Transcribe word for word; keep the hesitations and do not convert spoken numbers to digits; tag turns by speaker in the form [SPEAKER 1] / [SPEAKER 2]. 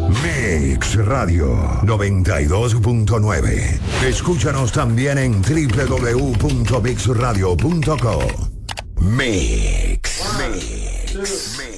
[SPEAKER 1] Mix Radio noventa y dos punto nueve. Escúchanos también en doble u doble u doble u punto mix radio punto co. Mix. Mix. Mix.